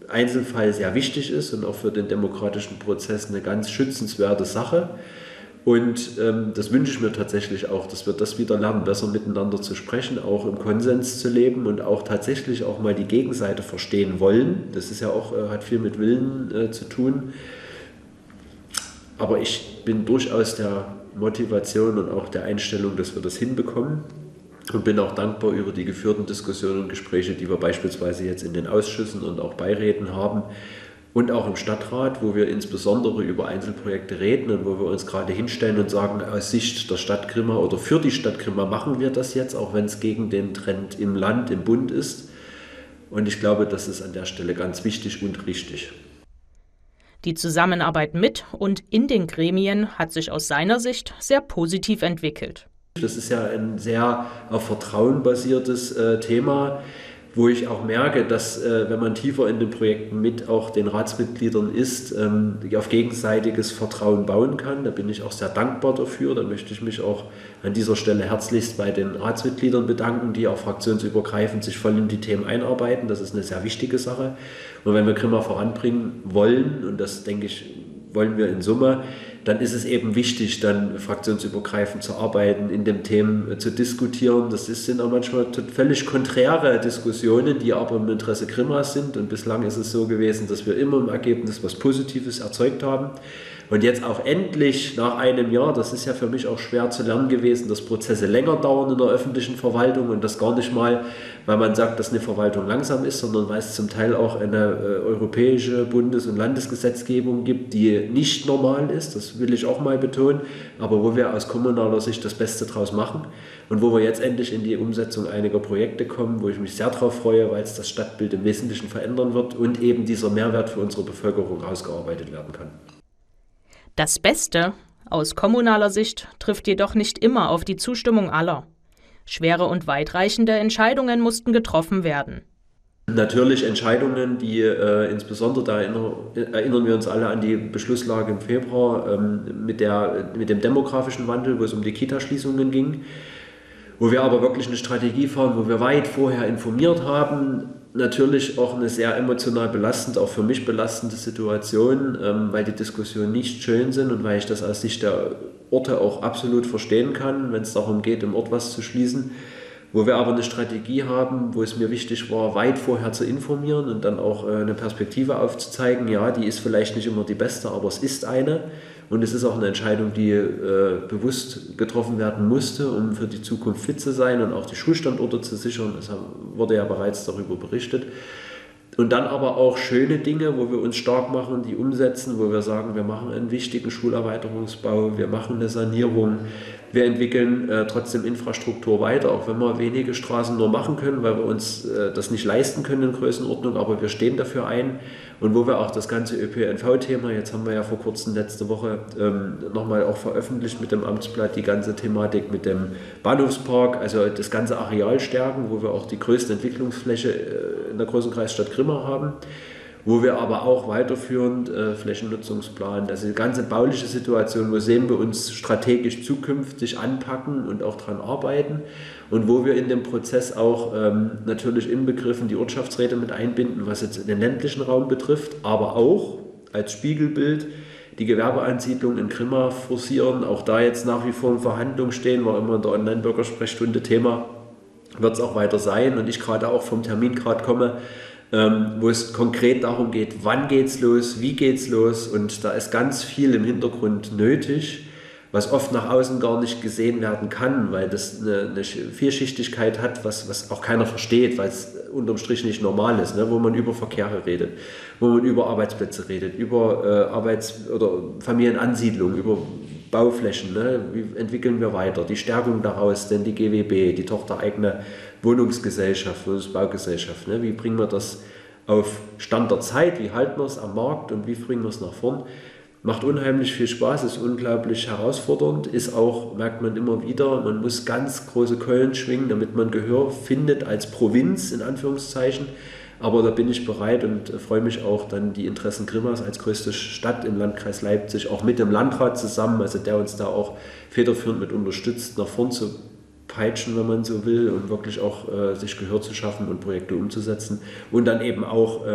Einzelfall sehr wichtig ist und auch für den demokratischen Prozess eine ganz schützenswerte Sache. Und das wünsche ich mir tatsächlich auch, dass wir das wieder lernen, besser miteinander zu sprechen, auch im Konsens zu leben und auch tatsächlich auch mal die Gegenseite verstehen wollen. Das ist ja auch, hat viel mit Willen zu tun. Aber ich bin durchaus der Motivation und auch der Einstellung, dass wir das hinbekommen. Und bin auch dankbar über die geführten Diskussionen und Gespräche, die wir beispielsweise jetzt in den Ausschüssen und auch Beiräten haben. Und auch im Stadtrat, wo wir insbesondere über Einzelprojekte reden und wo wir uns gerade hinstellen und sagen, aus Sicht der Stadt Grimma oder für die Stadt Grimma machen wir das jetzt, auch wenn es gegen den Trend im Land, im Bund ist. Und ich glaube, das ist an der Stelle ganz wichtig und richtig. Die Zusammenarbeit mit und in den Gremien hat sich aus seiner Sicht sehr positiv entwickelt. Das ist ja ein sehr auf Vertrauen basiertes Thema, wo ich auch merke, dass wenn man tiefer in den Projekten mit auch den Ratsmitgliedern ist, auf gegenseitiges Vertrauen bauen kann. Da bin ich auch sehr dankbar dafür. Da möchte ich mich auch an dieser Stelle herzlichst bei den Ratsmitgliedern bedanken, die auch fraktionsübergreifend sich voll in die Themen einarbeiten. Das ist eine sehr wichtige Sache. Und wenn wir Grimma voranbringen wollen, und das denke ich, wollen wir in Summe, dann ist es eben wichtig, dann fraktionsübergreifend zu arbeiten, in den Themen zu diskutieren. Das sind auch manchmal völlig konträre Diskussionen, die aber im Interesse Grimmas sind. Und bislang ist es so gewesen, dass wir immer im Ergebnis was Positives erzeugt haben. Und jetzt auch endlich nach einem Jahr, das ist ja für mich auch schwer zu lernen gewesen, dass Prozesse länger dauern in der öffentlichen Verwaltung und das gar nicht mal, weil man sagt, dass eine Verwaltung langsam ist, sondern weil es zum Teil auch eine europäische Bundes- und Landesgesetzgebung gibt, die nicht normal ist, das will ich auch mal betonen, aber wo wir aus kommunaler Sicht das Beste draus machen und wo wir jetzt endlich in die Umsetzung einiger Projekte kommen, wo ich mich sehr darauf freue, weil es das Stadtbild im Wesentlichen verändern wird und eben dieser Mehrwert für unsere Bevölkerung ausgearbeitet werden kann. Das Beste aus kommunaler Sicht trifft jedoch nicht immer auf die Zustimmung aller. Schwere und weitreichende Entscheidungen mussten getroffen werden. Natürlich Entscheidungen, die insbesondere, da erinnern wir uns alle an die Beschlusslage im Februar mit dem demografischen Wandel, wo es um die Kita-Schließungen ging, wo wir aber wirklich eine Strategie fahren, wo wir weit vorher informiert haben. Natürlich auch eine sehr emotional belastende, auch für mich belastende Situation, weil die Diskussionen nicht schön sind und weil ich das aus Sicht der Orte auch absolut verstehen kann, wenn es darum geht, im Ort was zu schließen. Wo wir aber eine Strategie haben, wo es mir wichtig war, weit vorher zu informieren und dann auch eine Perspektive aufzuzeigen. Ja, die ist vielleicht nicht immer die beste, aber es ist eine. Und es ist auch eine Entscheidung, die bewusst getroffen werden musste, um für die Zukunft fit zu sein und auch die Schulstandorte zu sichern. Es wurde ja bereits darüber berichtet. Und dann aber auch schöne Dinge, wo wir uns stark machen, die umsetzen, wo wir sagen, wir machen einen wichtigen Schulerweiterungsbau, wir machen eine Sanierung, wir entwickeln trotzdem Infrastruktur weiter, auch wenn wir wenige Straßen nur machen können, weil wir uns das nicht leisten können in Größenordnung, aber wir stehen dafür ein. Und wo wir auch das ganze ÖPNV-Thema, jetzt haben wir ja vor kurzem letzte Woche nochmal auch veröffentlicht mit dem Amtsblatt, die ganze Thematik mit dem Bahnhofspark, also das ganze Areal stärken, wo wir auch die größte Entwicklungsfläche in der großen Kreisstadt Grimma haben. Wo wir aber auch weiterführend Flächennutzungsplan, also die ganze bauliche Situation, wo sehen wir uns strategisch zukünftig anpacken und auch daran arbeiten und wo wir in dem Prozess auch natürlich inbegriffen die Ortschaftsräte mit einbinden, was jetzt den ländlichen Raum betrifft, aber auch als Spiegelbild die Gewerbeansiedlung in Grimma forcieren, auch da jetzt nach wie vor in Verhandlungen stehen, war immer in der Online-Bürgersprechstunde Thema, wird es auch weiter sein und ich gerade auch vom Termingrad komme, wo es konkret darum geht, wann geht's los, wie geht's los und da ist ganz viel im Hintergrund nötig, was oft nach außen gar nicht gesehen werden kann, weil das eine Vielschichtigkeit hat, was auch keiner versteht, weil es unterm Strich nicht normal ist, ne? Wo man über Verkehre redet, wo man über Arbeitsplätze redet, über oder Familienansiedlung, über Bauflächen, ne? Wie entwickeln wir weiter, die Stärkung daraus, denn die GWB, die tochtereigene Wohnungsgesellschaft, Wohnungsbaugesellschaft, ne? Wie bringen wir das auf Stand der Zeit, wie halten wir es am Markt und wie bringen wir es nach vorn? Macht unheimlich viel Spaß, ist unglaublich herausfordernd, ist auch, merkt man immer wieder, man muss ganz große Keulen schwingen, damit man Gehör findet als Provinz, in Anführungszeichen. Aber da bin ich bereit und freue mich auch, dann die Interessen Grimmas als größte Stadt im Landkreis Leipzig, auch mit dem Landrat zusammen, also der uns da auch federführend mit unterstützt, nach vorn zu peitschen, wenn man so will, und wirklich auch sich Gehör zu schaffen und Projekte umzusetzen und dann eben auch